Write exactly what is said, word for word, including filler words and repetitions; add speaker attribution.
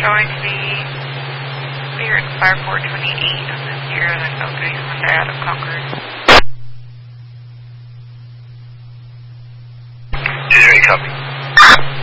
Speaker 1: showing to be clear at fire four twenty-eight on the Sierra that's L three Honda out of Concord.
Speaker 2: Two three, copy.